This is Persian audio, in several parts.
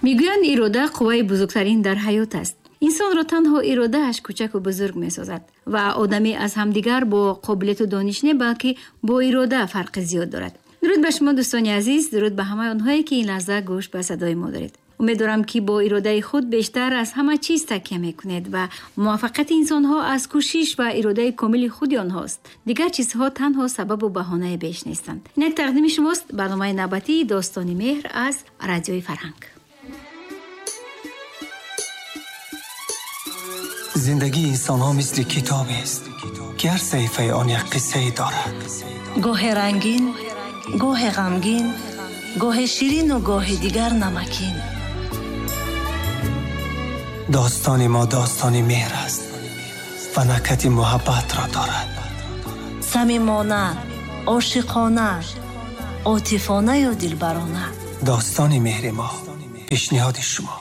میگویند اراده قوای بزرگترین در حیات است. انسان را تنها اراده‌اش کوچک و بزرگ می‌سازد و آدمی از همدیگر با قابلیت و دانش نه بلکه با اراده فرق زیاد دارد. درود به شما دوستان عزیز، درود به همه آنهایی که این لحظه گوش به صدای ما دارید. امیدوارم که با اراده خود بیشتر از همه چیز تکیه میکنید و موفقیت انسان ها از کوشش و اراده کامل خود آنهاست. دیگر چیزها تنها سبب و بهانه بیش نیستند. این تقدیم شماست برنامه نوبتی داستان مهر از رادیوی فرهنگ. زندگی انسان ها مثل کتابی است که هر صحیفه آن یک قصه دارد. گاه رنگین، گاه غمگین، گاه شیرین و گاه دیگر نمکین. داستان ما داستان مهر است و نکهت محبت را دارد. صمیمانه، عاشقانه، عاطفانه یا دلبرانه. داستان مهر ما، پیشنهاد شما.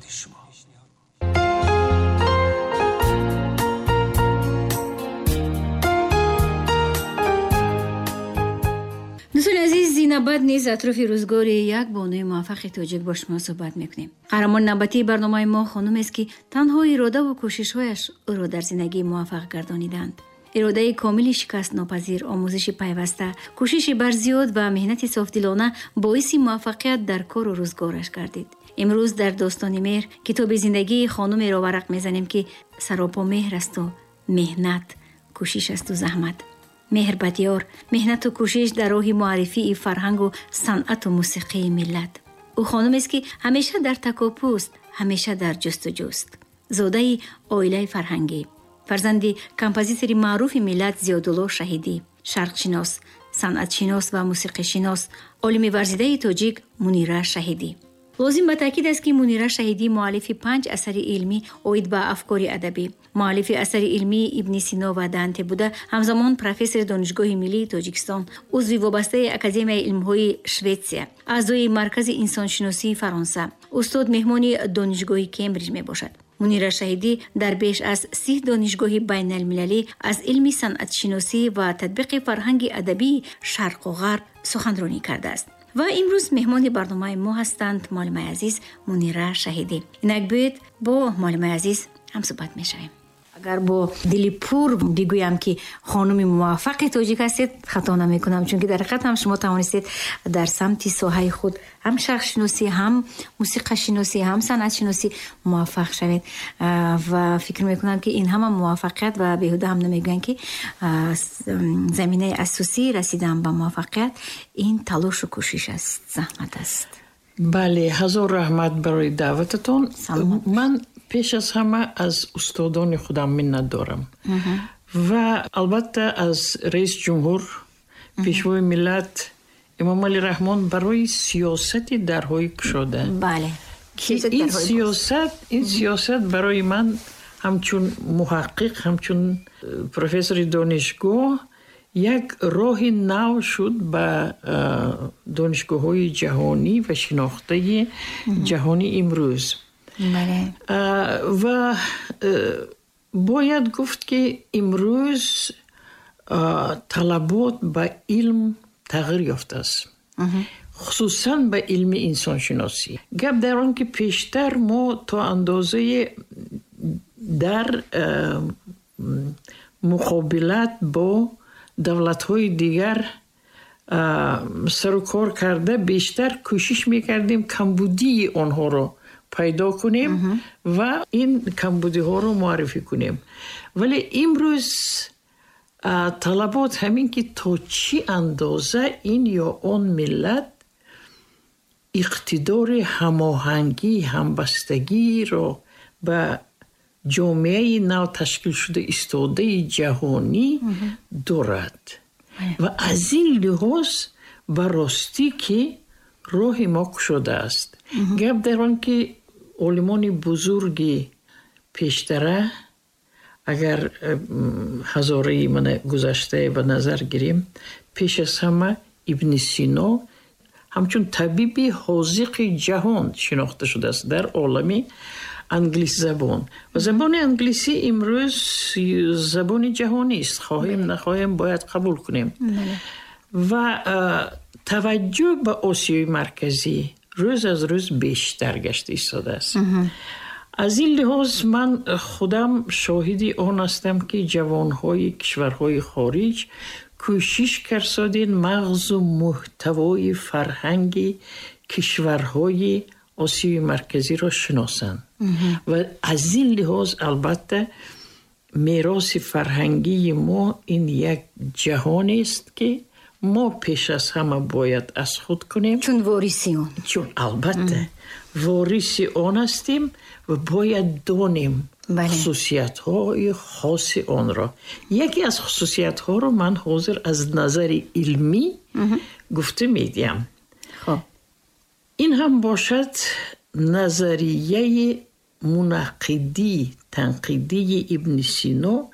دوستان عزیز، این بعد نیز اطراف روزگار یک بانوی موفق تاجیک با شما صحبت میکنیم. قهرمان نوبتی برنامه ما خانم است که تنها اراده و کوشش‌هایش او را در زندگی موفق گردانیدند. اراده کامل شکست ناپذیر، آموزش پیوسته، کوشش برزیاد و مهنت صافدلانه باعث موفقیت در کار و روزگارش گردید. امروز در داستان مهر کتاب زندگی خانم را ورق میزنیم که سراپا مهر است و مهنت، کوشش است و زحمت. مهر بدیار، مهنت و کوشش در راه معرفی فرهنگ و صنعت و موسیقی ملت. او خانم است که همیشه در تکاپو است، همیشه در جستجوست. زاده عائله فرهنگی، فرزند کمپوزیتور معروف ملت زیادالله شهیدی، شرقشناس، صنعتشناس و موسیقی شناس، عالم ورزیده تاجیک منیره شهیدی. لازم به تاکید است که منیره شهیدی مؤلف 5 اثر علمی اوید به افکار ادبی، مؤلف اثر علمی ابن سینا و دانته بوده، همزمان پروفسور دانشگاه ملی تاجیکستان، عضو وابسته اکادمی علم‌های شوئدیا، اعضای مرکز انسانشناسی فرانسه، استاد مهمان دانشگاه کمبریج می باشد. منیره شهیدی در بیش از 30 دانشگاه بین المللی از علم صنعت شناسی و تطبیق فرهنگ ادبی شرق و غرب سخنرانی کرده است. و امروز مهمان برنامه ما هستند معلم عزیز منیره شهیدی. اینک باید با معلم عزیز هم صحبت میشیم. اگر با دلی پر بگویم که خانم موفق تاجیک هستید خطا نمیکنم، چون که در حقیقت هم شما توانستید در سمت ساحه خود هم شرق شناسی، هم موسیقی شناسی، هم صنعت شناسی موفق شوید و فکر میکنم که این هم موفقیت و بیهوده هم نمیگن که زمینه اساسی رسیدن به موفقیت این تلاش و کوشش است، زحمت است. بله، هزار رحمت برای دعوتتون. من پیش از همه از استادان خودم منت دارم و البته از رئیس جمهور پیشوای ملت امام علی رحمان برای سیاست درهای گشاده. بله، که این سیاست برای من همچون محقق، همچون پروفسور دانشگاه یک راه نو شد به دانشگاه‌های جهانی و شناخته جهانی امروز. بله. و باید گفت که امروز طلبات به علم تغییر یافته است، خصوصا به علم انسانشناسی. گپ در آن که پیشتر ما تا اندازه در مقابلت با دولت‌های دیگر سر و کار کرده بیشتر کوشش می‌کردیم کمبودی آنها رو پیدا کنیم و این کمبودی ها رو معرفی کنیم. ولی امروز طلبات همین که تا چی اندازه این یا آن ملت اقتدار هماهنگی، همبستگی رو به جامعه نو تشکیل شده ایستاده جهانی دارد و از این لحاظ براستی که راه ما گشوده است. گپ در آن که علمان بزرگی پیشتره، اگر هزاره من گذشته به نظر گیریم، پیش از همه ابن سینا همچون طبیبی حاذق جهان شناخته شده است در عالم انگلیس زبان و زبان انگلیسی امروز زبان جهانی است، خواهیم نخواهیم باید قبول کنیم. و توجه به آسیای مرکزی، روز از روز بیشتر گشت ایستاده است. از این لحاظ من خودم شاهدی آن هستم که جوانهای کشورهای خارج کوشش کردن مغز و محتوای فرهنگی کشورهای آسیای مرکزی را شناسند و از این لحاظ البته میراث فرهنگی ما این یک جهان است که ما پیش از همه باید از خود کنیم، چون وارثی اون، چون البته وارث آن هستیم و باید دانیم خصوصیت های خاص آن را. یکی از خصوصیت ها را من حاضر از نظر علمی گفته میدیم. خب این هم باشد نظریه منقدی تنقیدی ابن سینا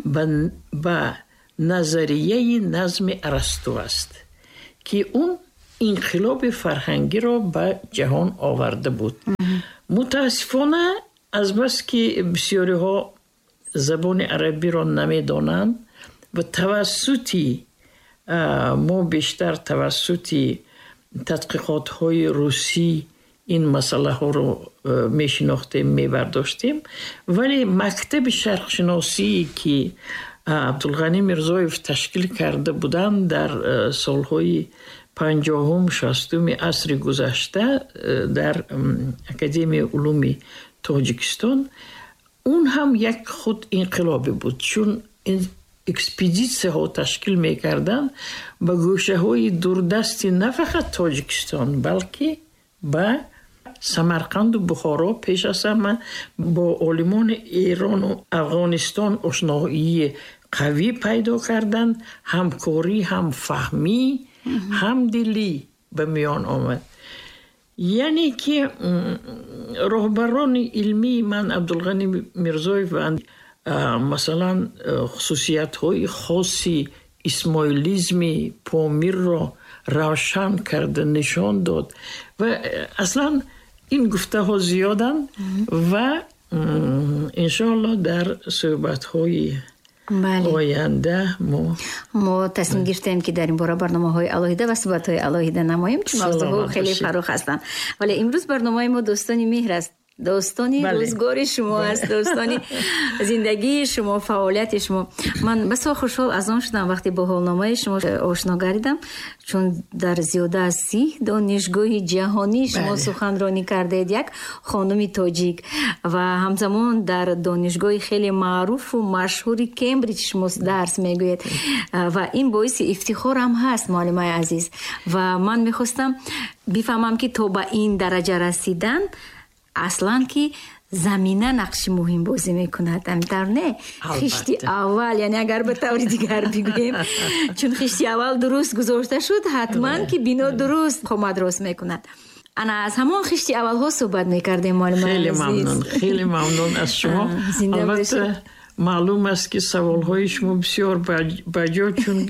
و نظریه نظم ارسطو است که اون انقلاب فرهنگی را به جهان آورده بود. متاسفانه از بس که بسیاری ها زبان عربی را نمیدانند و توسطی ما بیشتر توسطی تحقیقات های روسی این مسئله ها رو میشناختیم میبرداشتیم، ولی مکتب شرق شناسی که عبدالغنی میرزایف تشکیل کرده بودند در سالهای 50 60 عصر گذشته در اکادمی علوم تاجیکستان، اون هم یک خود انقلابی بود، چون اکسپیدیسیون ها تشکیل میکردن به گوشه های دوردستی نه فقط تاجیکستان بلکه به سمرقند و بخارا. پیش از همه با عالمان ایران و افغانستان آشنایی قوی پیدا کردن، همکاری هم فهمی هم دلی به میان آمد. یعنی که رهبران علمی من عبدالغنی میرزایف و مثلا خصوصیت های خاصی اسماعیلیزمی پامیر را روشن کرده نشان داد و اصلا این گفته ها زیادن و انشاءالله در صحبت های آینده ما تصمیم گرفتیم که در این باره برنامه های الهیده و صحبت های الهیده نماییم، چون موضوع خیلی فراخ هستند. ولی امروز برنامه ما دوستانی مهر است، دوستانی روزگار شما است، دوستانی زندگی شما، فعالیت شما. من بسیار خوشحال از آن شدم وقتی با حالنامه شما آشنا گردیدم، چون در زیاده از 30 دانشگاه جهانی شما سخنرانی کردید، یک خانم تاجیک، و همزمان در دانشگاه خیلی معروف و مشهوری کمبریج شما درس میگوید و این باعث افتخار هم هست معلمای عزیز. و من میخواستم بفهمم که تو به این درجه رسیدن اصلا که زمینه نقش مهم بازی میکند، در نه خشتی اول، یعنی اگر به طور دیگر بگویم چون خشتی اول درست گذاشته شد حتما که بنا درست خامد راست میکند. انا از همون خشتی اول ها صحبت میکردیم معلم عزیز. خیلی ممنون از شما. البته معلوم است که سوال های شما بسیار بجا، چون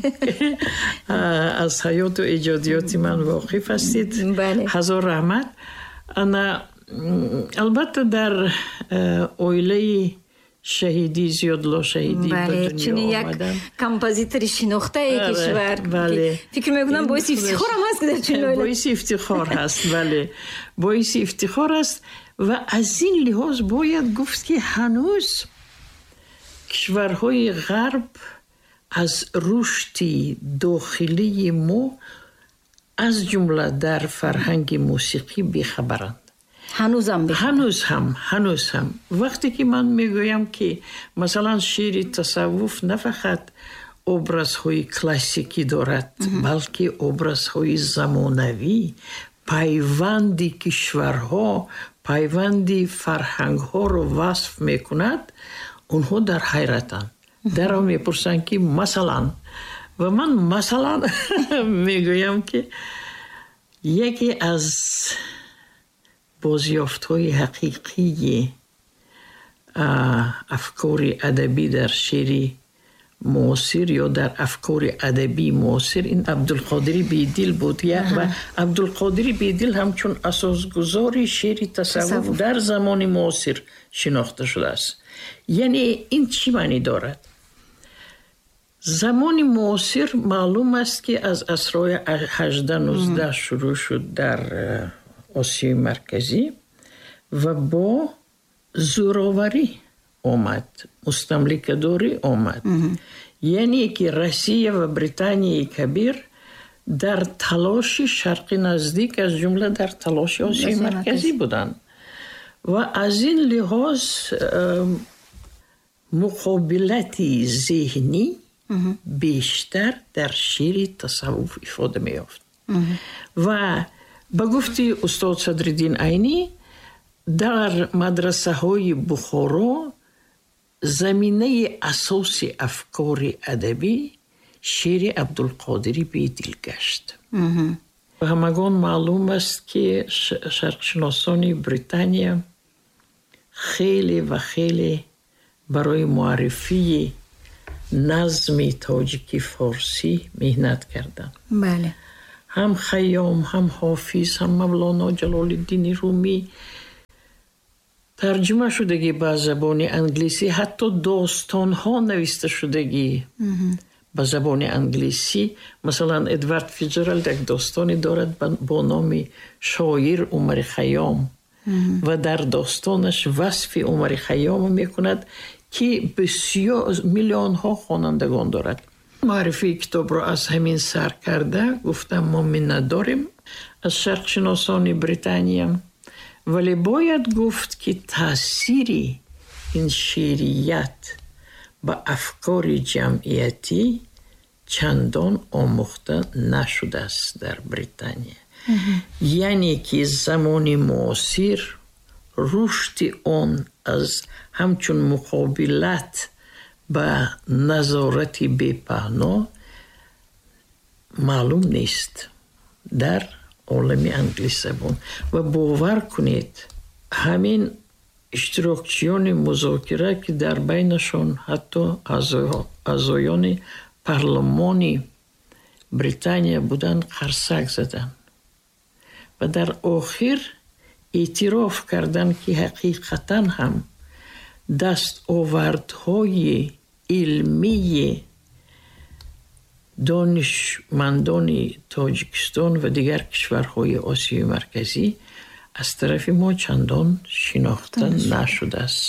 از حیات و ایجادیات من واقف هستید. هزار رحمت. انا البته در اویله شهیدی زیادلا شهیدی به دنیا آمدن، یک کمپوزیتور شناخته کشور. فکر میکنم باعث افتخار هم هست که در چنین اویله باعث افتخار هست. بله باعث افتخار است و از این لحاظ باید گفت که هنوز کشورهای غرب از رشد داخلی ما از جمله در فرهنگ موسیقی بیخبرند. هنوز هم وقتی که من میگویم که مثلا شعر تصوف نه فقط ابرازهای کلاسیکی دارد بلکه ابرازهای زمانوی، پیوندی کشورها، پیوندی فرهنگها رو وصف میکند، اونها در حیرتند. در هم میپرسند که مثلا، و من مثلا میگویم که یکی از بازیافت‌های حقیقی افکار ادبی در شعر معاصر یا در افکار ادبی معاصر این عبدالقادر بیدل بود. و عبدالقادر بیدل همچون اساسگذار شعر تصوف در زمان معاصر شناخته شده است. یعنی این چی معنی دارد؟ زمان معاصر معلوم است که از عصرهای 18 19 شروع شد در осиёи марказӣ ва бо зӯроварӣ омад, мустамликадорӣ омад. яъне ки Россия ва Британияи Кабир дар талоши Шарқи наздик аз ҷумла дар талоши осиёи марказӣ буданд ва аз ин лиҳоз муқобилати зеҳнӣ бештар дар шеъри тасаввуф ифода меёфт. ва ба гуфти устод Садриддин Айнӣ дар мадрасаҳои Бухоро заминаи асоси афкори адабӣ шеъри Абдулқодирӣ бедил гашт. ҳамагон маълум аст ки шарқшиносони Британия хеле ва хеле барои муаррифии назми тоҷики форсӣ меҳнат карданд. бале. ҳам Хайём, ҳам Ҳофиз, ҳам Мавлоно Ҷалолиддини Румӣ тарҷума шудагӣ ба забони англисӣ, ҳатто достонҳо нависта шудагӣ ба забони англисӣ. Масалан, Эдвард Фиджеральд як достоне дорад бо номи Шоир Умари Хайём ва дар достонаш васфи Умари Хайём мекунад ки бисёр миллионҳо хонандагон дорад. муаррифии китобро аз ҳамин сар карда гуфтам мо миннатдорем аз шарқшиносони Британия, вале бояд гуфт ки таъсири ин шеърият ба афкори ҷамъиятӣ чандон омӯхта нашудааст дар Британия. яъне ки замони муосир рушди он аз ҳамчун муқобилат ба назорати бепаҳно маълум нест дар олами англисабон. ва бовар кунед, ҳамин иштирокчиёни музокира ки дар байнашон ҳатто аъзоёни парлумони Британия буданд, қарсак заданд ва дар охир эътироф карданд ки ҳақиқатан ҳам дастовардҳои илмии донишмандони Тоҷикистон ва дигар кишварҳои Осиёи марказӣ аз тарафи мо чандон шинохта нашудааст.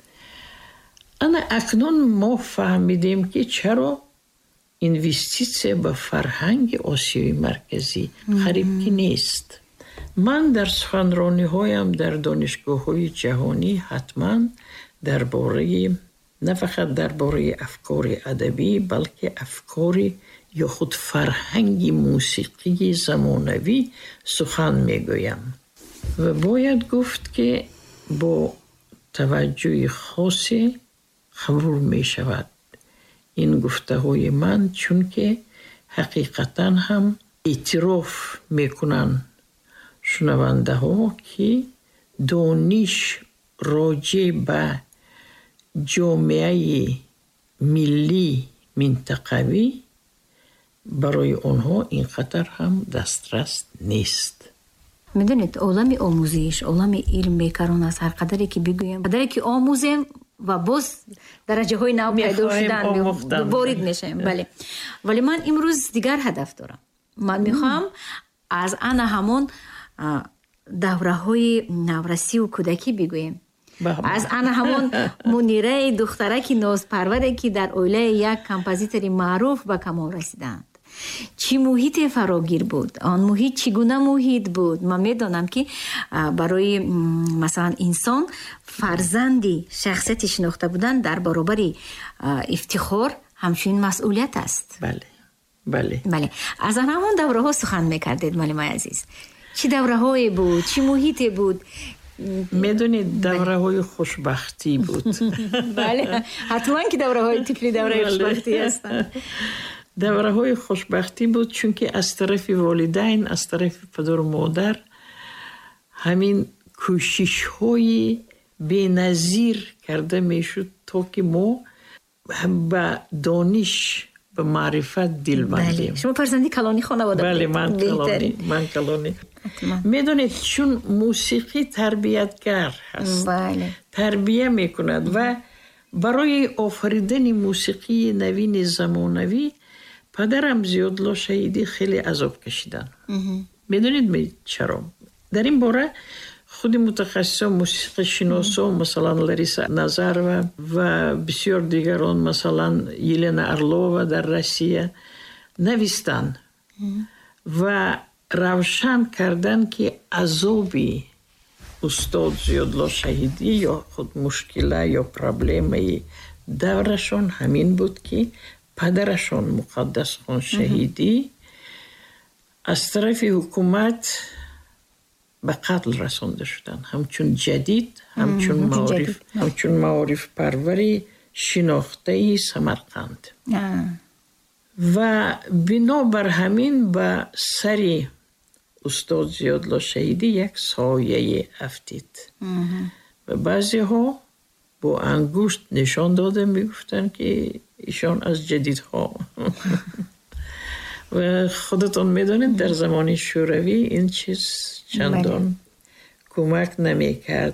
ана акнун мо фаҳмидем ки чаро инвеститсия ба фарҳанги Осиёи марказӣ ғариб ки нест. ман дар суханрониҳоям дар донишгоҳҳои ҷаҳонӣ ҳатман дар бораи на фақат дар бораи афкори адабӣ, балки афкори ё худ фарҳанги мусиқии замонавӣ сухан мегӯям. ва бояд гуфт ки бо таваҷҷӯҳи хосе қабул мешавад ин гуфтаҳои ман, чунки ҳақиқатан ҳам эътироф мекунанд шунавандаҳо ки дониш роҷеъ ба ҷомеаи миллӣ минтақавӣ барои онҳо ин қадар ҳам дастрас нест. медонед, олами омӯзиш, олами илм бекарон аст. ҳар қадаре ки бигӯем, қадаре ки омӯзем ва боз дараҷаҳои нав пайдо шудан ворид мешавем. бале. вале ман имрӯз дигар ҳадаф дорам. ман мехоҳам аз ана ҳамон давраҳои наврасиву кӯдакӣ бигӯем. аз ана ҳамон Мунираи духтараки нозпарваре ки дар оилаи як композитори маъруф ба камол расиданд. чӣ муҳите фарогир буд? он муҳит чӣ гуна муҳит буд? ман медонам ки барои масалан инсон фарзанди шахсияти шинохта будан дар баробари ифтихор ҳамчунин масъулият аст. бале. аз ҳамон давраҳо сухан мекардед малимаи азиз. чӣ давраҳое буд? чӣ муҳите буд? медонед, давраҳои хушбахтӣ буд. бале, ҳатман ки давраҳои типли давраи хушбахтӣ ҳастанд. давраҳои хушбахтӣ буд, чунки аз тарафи волидайн, аз тарафи падару модар ҳамин кӯшишҳои беназир карда мешуд то ки мо ба дониш, ба маърифат дил бандем. шумо фарзанди калони хонавода будед? бале, ман калони. медонед, чун мусиқӣ тарбиятгар ҳаст. тарбия мекунад ва барои офаридани мусиқии навини замонавӣ падарам Зиёдулло Шаҳидӣ хеле азоб кашиданд. медонед чаро? در این باره خود متخصص موسیقی شناسا مثلا لاریسا نظرова و بسیار دیگران مثلا یلنا ارلووا در روسیه نوشتن و روشن کردن که عذابی استاد زیادلا شهیدی یا خود مشکله یا پرابلمی دورشان همین بود که پدرشان مقدس خان شهیدی از طرف حکومت به قتل رسانده شدن، همچون جدید همچون معارف پروری شناخته سمرقند و بنابر همین به سری استاد زیادلا شهیدی یک سایه افتید و بعضی ها با انگشت نشان داده میگفتن که ایشان از جدیدها و خودتون میدونید در زمان شوروی این چیز چندان کمک نمیکرد.